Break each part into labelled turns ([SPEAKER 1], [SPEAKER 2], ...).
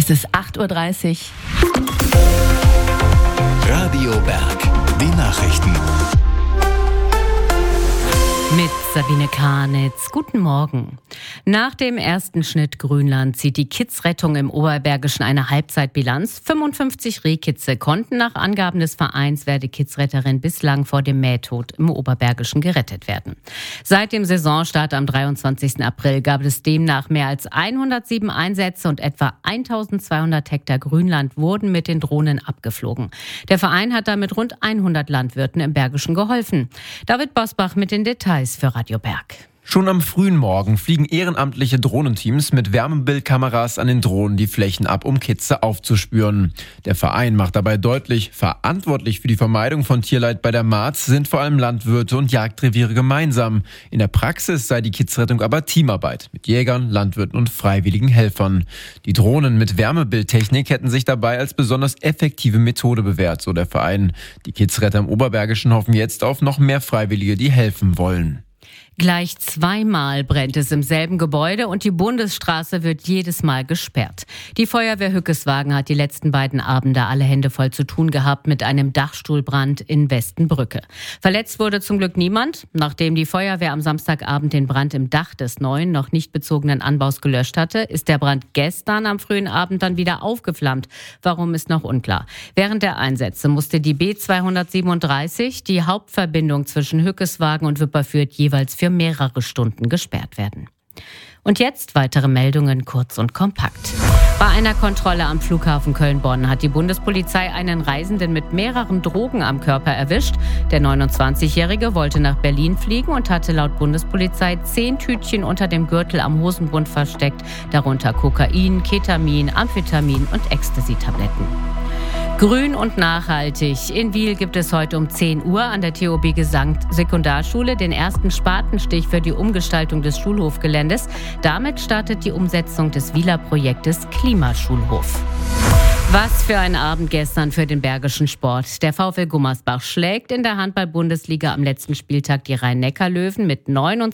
[SPEAKER 1] Es ist 8:30 Uhr.
[SPEAKER 2] Radio Berg, die Nachrichten.
[SPEAKER 1] Mit Sabine Karnitz. Guten Morgen. Nach dem ersten Schnitt Grünland zieht die Kidsrettung im Oberbergischen eine Halbzeitbilanz. 55 Rehkitze konnten nach Angaben des Vereins Werde Kidsretterin bislang vor dem Mähtod im Oberbergischen gerettet werden. Seit dem Saisonstart am 23. April gab es demnach mehr als 107 Einsätze und etwa 1200 Hektar Grünland wurden mit den Drohnen abgeflogen. Der Verein hat damit rund 100 Landwirten im Bergischen geholfen. David Bosbach mit den Details für Radio Berg.
[SPEAKER 3] Schon am frühen Morgen fliegen ehrenamtliche Drohnenteams mit Wärmebildkameras an den Drohnen die Flächen ab, um Kitze aufzuspüren. Der Verein macht dabei deutlich, verantwortlich für die Vermeidung von Tierleid bei der Marz sind vor allem Landwirte und Jagdreviere gemeinsam. In der Praxis sei die Kidsrettung aber Teamarbeit mit Jägern, Landwirten und freiwilligen Helfern. Die Drohnen mit Wärmebildtechnik hätten sich dabei als besonders effektive Methode bewährt, so der Verein. Die Kidsretter im Oberbergischen hoffen jetzt auf noch mehr Freiwillige, die helfen wollen.
[SPEAKER 1] Gleich zweimal brennt es im selben Gebäude und die Bundesstraße wird jedes Mal gesperrt. Die Feuerwehr Hückeswagen hat die letzten beiden Abende alle Hände voll zu tun gehabt mit einem Dachstuhlbrand in Westenbrücke. Verletzt wurde zum Glück niemand. Nachdem die Feuerwehr am Samstagabend den Brand im Dach des neuen, noch nicht bezogenen Anbaus gelöscht hatte, ist der Brand gestern am frühen Abend dann wieder aufgeflammt. Warum, ist noch unklar. Während der Einsätze musste die B237, die Hauptverbindung zwischen Hückeswagen und Wipperfürth, jeweils für mehrere Stunden gesperrt werden. Und jetzt weitere Meldungen kurz und kompakt. Bei einer Kontrolle am Flughafen Köln-Bonn hat die Bundespolizei einen Reisenden mit mehreren Drogen am Körper erwischt. Der 29-Jährige wollte nach Berlin fliegen und hatte laut Bundespolizei 10 Tütchen unter dem Gürtel am Hosenbund versteckt, darunter Kokain, Ketamin, Amphetamin und Ecstasy-Tabletten. Grün und nachhaltig. In Wiel gibt es heute um 10 Uhr an der TOB Gesamtsekundarschule den ersten Spatenstich für die Umgestaltung des Schulhofgeländes. Damit startet die Umsetzung des Wieler Projektes Klimaschulhof. Was für ein Abend gestern für den bergischen Sport. Der VfL Gummersbach schlägt in der Handball-Bundesliga am letzten Spieltag die Rhein-Neckar-Löwen mit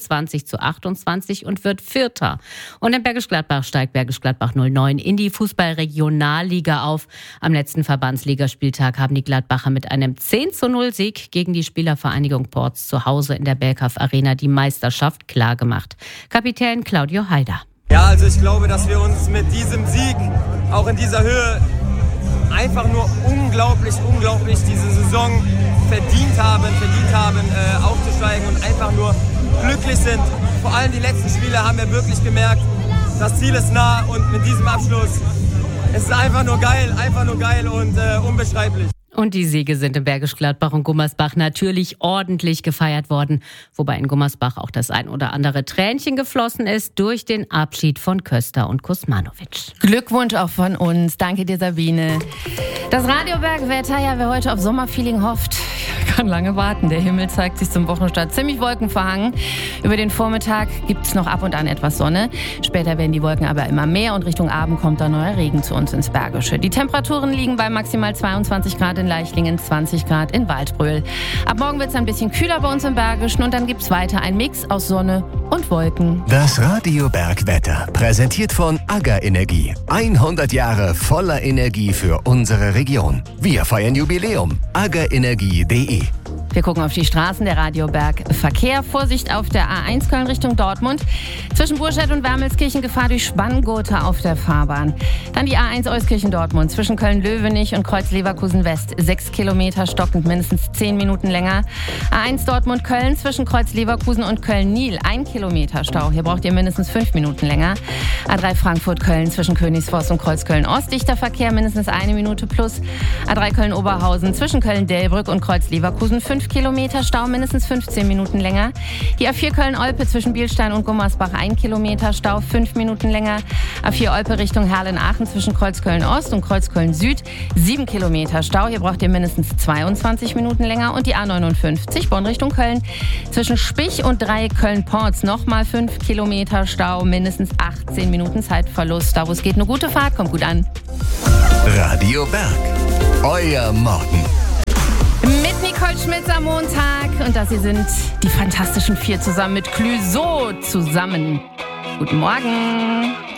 [SPEAKER 1] 29:28 und wird Vierter. Und in Bergisch Gladbach steigt Bergisch Gladbach 09 in die Fußball-Regionalliga auf. Am letzten Verbandsligaspieltag haben die Gladbacher mit einem 10:0-Sieg gegen die Spielervereinigung Porz zu Hause in der Belkaf Arena die Meisterschaft klargemacht. Kapitän Claudio Haider.
[SPEAKER 4] Ja, also ich glaube, dass wir uns mit diesem Sieg auch in dieser Höhe einfach nur unglaublich diese Saison verdient haben, aufzusteigen und einfach nur glücklich sind. Vor allem die letzten Spiele haben wir wirklich gemerkt, das Ziel ist nah und mit diesem Abschluss ist es einfach nur geil und unbeschreiblich.
[SPEAKER 1] Und die Siege sind in Bergisch Gladbach und Gummersbach natürlich ordentlich gefeiert worden, wobei in Gummersbach auch das ein oder andere Tränchen geflossen ist durch den Abschied von Köster und Kuzmanovic.
[SPEAKER 5] Glückwunsch auch von uns. Danke dir, Sabine. Das Radio Berg-Wetter, ja, wer heute auf Sommerfeeling hofft, kann lange warten. Der Himmel zeigt sich zum Wochenstart ziemlich wolkenverhangen. Über den Vormittag gibt es noch ab und an etwas Sonne. Später werden die Wolken aber immer mehr und Richtung Abend kommt dann neuer Regen zu uns ins Bergische. Die Temperaturen liegen bei maximal 22 Grad in Leichlingen, 20 Grad in Waldbröl. Ab morgen wird es ein bisschen kühler bei uns im Bergischen und dann gibt es weiter einen Mix aus Sonne und Wolken.
[SPEAKER 2] Das Radio Berg Wetter, präsentiert von AGA Energie. 100 Jahre voller Energie für unsere Region. Wir feiern Jubiläum. agaenergie.de.
[SPEAKER 5] Wir gucken auf die Straßen der Radio Berg Verkehr. Vorsicht auf der A1 Köln Richtung Dortmund. Zwischen Burscheid und Wermelskirchen Gefahr durch Spanngurte auf der Fahrbahn. Dann die A1 Euskirchen Dortmund. Zwischen Köln-Löwenich und Kreuz-Leverkusen West. 6 Kilometer stockend, mindestens 10 Minuten länger. A1 Dortmund Köln zwischen Kreuz-Leverkusen und Köln-Nil. 1 Kilometer Stau. Hier braucht ihr mindestens 5 Minuten länger. A3 Frankfurt Köln zwischen Königsforst und Kreuzköln Ost. Dichter Verkehr, mindestens 1 Minute plus. A3 Köln Oberhausen zwischen Köln-Delbrück und Kreuz-Leverkusen 5 Kilometer Stau, mindestens 15 Minuten länger. Die A4 Köln-Olpe zwischen Bielstein und Gummersbach 1 Kilometer Stau, 5 Minuten länger. A4 Olpe Richtung Herlen-Aachen zwischen Kreuzköln-Ost und Kreuzköln-Süd 7 Kilometer Stau. Hier braucht ihr mindestens 22 Minuten länger. Und die A59 Bonn Richtung Köln zwischen Spich und Dreieck Köln-Porz nochmal 5 Kilometer Stau, mindestens 18 Minuten Zeitverlust. Da wo es geht, eine gute Fahrt, kommt gut an.
[SPEAKER 2] Radio Berg, euer Morgen.
[SPEAKER 5] Mit Nicole Schmitz am Montag. Und das hier sind die Fantastischen Vier zusammen mit Clouseau zusammen. Guten Morgen.